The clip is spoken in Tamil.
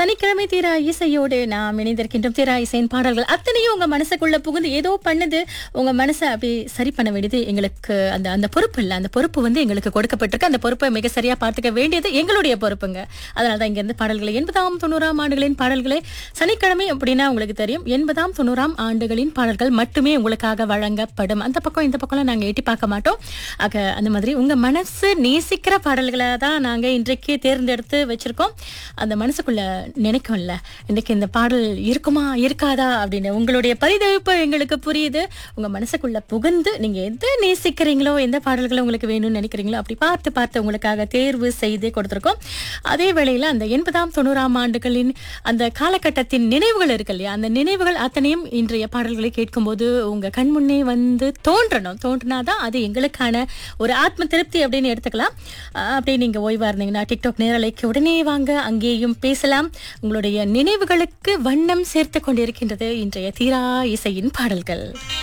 சனிக்கிழமை தீரா இசையோடு நாம் இணைந்திருக்கின்றோம். தீரா இசையின் பாடல்கள் அத்தனையும் உங்க மனசுக்குள்ள புகுந்து ஏதோ பண்ணுது. உங்க மனசை அப்படி சரி பண்ண வேண்டியது எங்களுக்கு அந்த அந்த பொறுப்பு இல்லை. அந்த பொறுப்பு எங்களுக்கு கொடுக்கப்பட்டிருக்கு. அந்த பொறுப்பை மிக சரியா பார்த்துக்க வேண்டியது எங்களுடைய பொறுப்புங்க. அதனாலதான் இங்க இருந்து பாடல்களை 80ஆம் 90ஆம் ஆண்டுகளின் பாடல்களை சனிக்கிழமை அப்படின்னா உங்களுக்கு தெரியும் 80ஆம் 90ஆம் ஆண்டுகளின் பாடல்கள் மட்டுமே உங்களுக்காக வழங்கப்படும். அந்த பக்கம் இந்த பக்கம்லாம் நாங்க எட்டி பார்க்க மாட்டோம். ஆக அந்த மாதிரி உங்க மனசு நேசிக்கிற பாடல்களை தான் நாங்க இன்றைக்கு தேர்ந்தெடுத்து வச்சிருக்கோம். அந்த மனசுக்குள்ள நினைக்கும்ல இன்னைக்கு இந்த பாடல் இருக்குமா இருக்காதா அப்படின்னு உங்களுடைய பரிதவிப்பு எங்களுக்கு புரியுது. உங்க மனசுக்குள்ள புகுந்து நீங்க எதை நேசிக்கிறீங்களோ எந்த பாடல்களை உங்களுக்கு வேணும்னு நினைக்கிறீங்களோ அப்படி பார்த்து பார்த்து உங்களுக்காக தேர்வு செய்து கொடுத்திருக்கோம். அதே வேளையில அந்த 80ஆம் 90ஆம் ஆண்டுகளின் அந்த காலகட்டத்தின் நினைவுகள் இருக்கு இல்லையா, அந்த நினைவுகள் அத்தனையும் இன்றைய பாடல்களை கேட்கும்போது உங்க கண் முன்னே வந்து தோன்றினாதான் அது எங்களுக்கான ஒரு ஆத்ம திருப்தி அப்படின்னு எடுத்துக்கலாம். அப்படி நீங்க ஓய்வா இருந்தீங்கன்னா டிக்டாக் நேரலைக்கு உடனே வாங்க, அங்கேயும் பேசலாம். உங்களுடைய நினைவுகளுக்கு வண்ணம் சேர்த்து கொண்டிருக்கின்றது இன்றைய தீரா இசையின் பாடல்கள்.